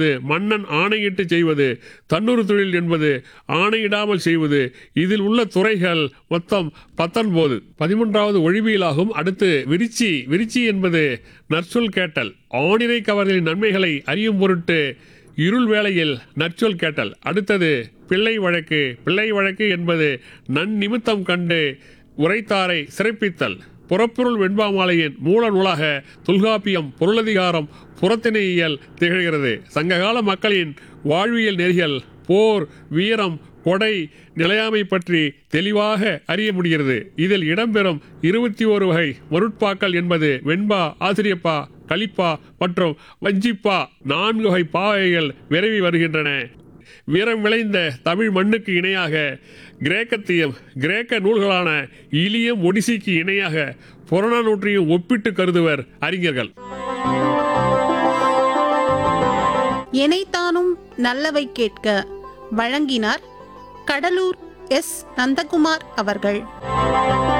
என்பது மன்னன் ஆணையிட்டு செய்வது, தன்னுறு தொழில் என்பது ஆணையிடாமல் செய்வது. இதில் உள்ள துறைகள் மொத்தம் 19. 13வது ஒழிபியலாகும். அடுத்து விரிச்சி. விரிச்சி என்பது நற்சொல் கேட்டல். ஆணிரை கவர்தலின் நன்மைகளை அறியும் பொருட்டு இருள் வேளையில் நற்சொல் கேட்டல். அடுத்தது பிள்ளை வழக்கு. பிள்ளை வழக்கு என்பது நன்னிமித்தம் கண்டு உரைத்தாரை சிறப்பித்தல். புறப்பொருள் வெண்பா மாலையின் மூல நூலாக தொல்காப்பியம் பொருளதிகாரம் புறத்திணையியல் திகழ்கிறது. சங்ககால மக்களின் வாழ்வியல் நெறிகள், போர், வீரம், கொடை, நிலையாமை பற்றி தெளிவாக அறிய முடிகிறது. இதில் இடம்பெறும் 21 வகை மருட்பாக்கள் என்பது வெண்பா, ஆசிரியப்பா, கலிப்பா மற்றும் வஞ்சிப்பா 4 வகை பாவைகள் விரவி வருகின்றன. வீரம் விளைந்த தமிழ் மண்ணுக்கு இணையாக கிரேக்கத்தையும் கிரேக்க நூல்களான இலியம், ஒடிசிக்கு இணையாக புறநானூற்றையும் ஒப்பிட்டு கருதுவர் அறிஞர்கள். எனைத்தானும் நல்லவை கேட்க வழங்கினார் கடலூர் எஸ். நந்தகுமார் அவர்கள்.